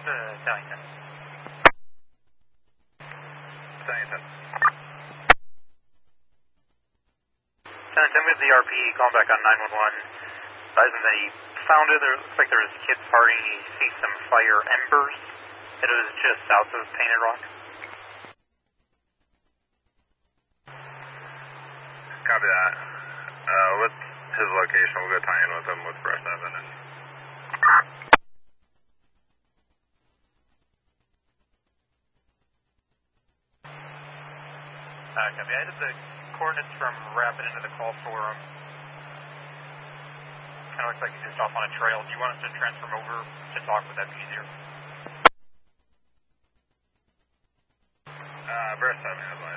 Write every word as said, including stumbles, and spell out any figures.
to Tellington. Tellington. Tellington with the R P calling back on nine one one. Advising that he found it. There looks like there was a kid's party. He sees some fire embers. It was just south of Painted Rock. Copy that. Uh, what's his location? We'll go tie in with him with Brush seven. And... Uh, copy. I did the coordinates from Rapid into the call forum. Kind of looks like he's just off on a trail. Do you want us to transfer him over to talk? Would that be easier? Uh, Brush seven,